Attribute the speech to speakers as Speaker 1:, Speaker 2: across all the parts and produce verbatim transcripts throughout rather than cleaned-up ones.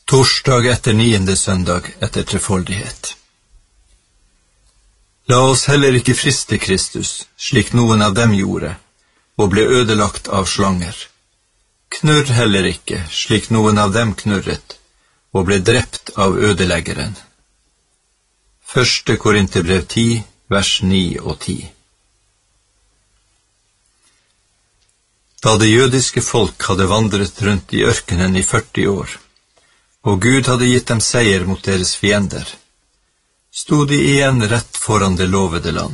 Speaker 1: Torsdag etter niende søndag etter trefoldighet. La oss heller ikke friste Kristus, slik noen av dem gjorde, og ble ødelagt av slanger. Knurr heller ikke, slik noen av dem knurret, og ble drept av ødeleggeren. Første Korinterbrev ti, vers ni og ti. Da det jødiske folk hadde vandret rundt i ørkenen i førti år, og Gud hadde gitt dem seier mot deres fiender, stod de igjen rett foran det lovede land.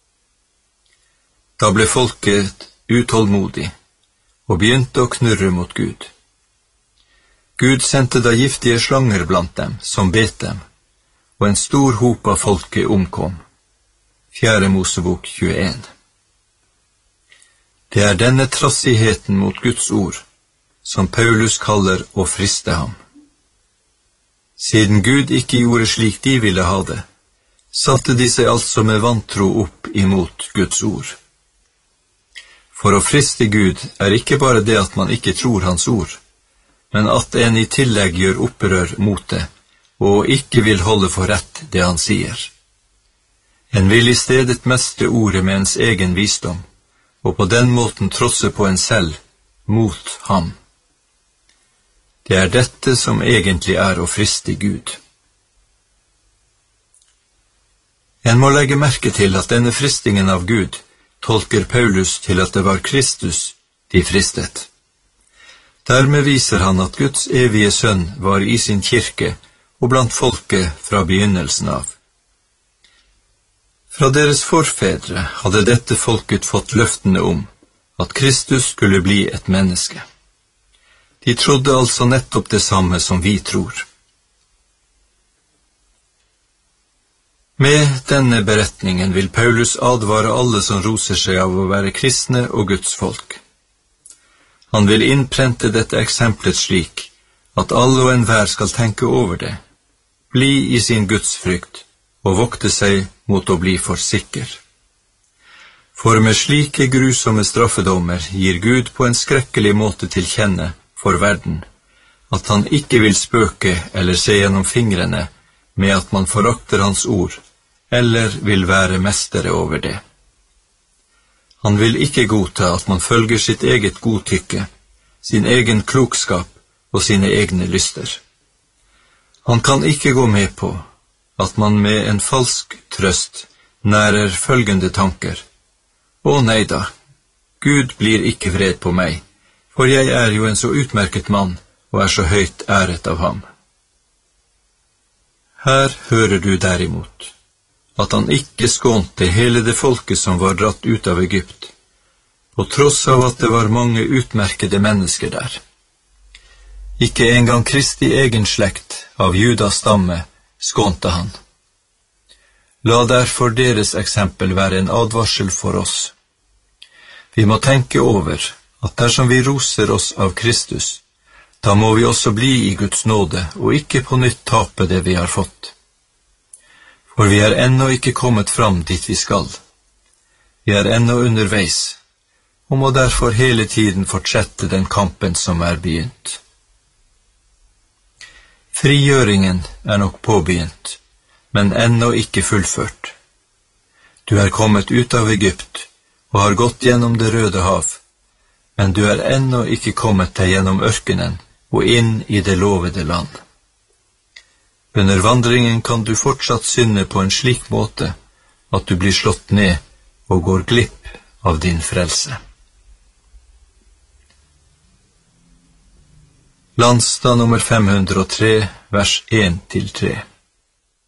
Speaker 1: Da ble folket utålmodig, og begynte å knurre mot Gud. Gud sendte da giftige slanger blant dem, som bet dem, og en stor hop av folket omkom. Fjerde Mosebok tjueen. Det er denne trassigheten mot Guds ord, som Paulus kaller å friste ham. Siden Gud ikke gjorde slik de ville ha det, satte de seg altså med vantro opp imot Guds ord. For å friste Gud er ikke bare det at man ikke tror hans ord, men at en i tillegg gjør opprør mot det, og ikke vil holde for rett det han sier. En vil i stedet mestre ordet med ens egen visdom, og på den måten trosse på en selv, mot ham. Det er dette som egentlig er å friste Gud. En må legge merke til at denne fristingen av Gud tolker Paulus til at det var Kristus de fristet. Dermed viser han at Guds evige sønn var i sin kirke og blant folket fra begynnelsen av. Fra deres forfedre hadde dette folket fått løftene om at Kristus skulle bli et menneske. De trodde altså nettopp det samme som vi tror. Med denne beretningen vil Paulus advare alle som roser seg av å være kristne og Guds folk. Han vil innprente dette eksemplet slik at alle og enhver skal tenke over det, bli i sin gudsfrykt og vokte seg mot å bli for sikker. For med slike grusomme straffedommer gir Gud på en skrekkelig måte til kjenne for verden, at han ikke vil spøke eller se gjennom fingrene med at man forakter hans ord, eller vil være mestere over det. Han vil ikke godta at man følger sitt eget godtykke, sin egen klokskap og sine egne lyster. Han kan ikke gå med på at man med en falsk trøst nærer følgende tanker: Å nei da, Gud blir ikke vred på meg, for jeg er jo en så utmerket mann, og er så høyt æret av ham. Her hører du derimot at han ikke skånte hele det folket som var dratt ut av Egypt, på tross av at det var mange utmerkede mennesker der. Ikke engang Kristi egen slekt av Judas stamme skånte han. La derfor deres eksempel være en advarsel for oss. Vi må tenke over at dersom vi roser oss av Kristus, da må vi også bli i Guds nåde og ikke på nytt tape det vi har fått. For vi er ennå ikke kommet fram dit vi skal. Vi er ennå underveis, og må derfor hele tiden fortsette den kampen som er begynt. Frigjøringen er nok påbegynt, men ennå ikke fullført. Du er kommet ut av Egypt og har gått gjennom det røde hav, men du er ennå ikke kommet deg gjennom ørkenen og inn i det lovede land. Under vandringen kan du fortsatt synde på en slik måte at du blir slått ned og går glipp av din frelse. Landstad nummer fem hundre og tre, vers en til tre.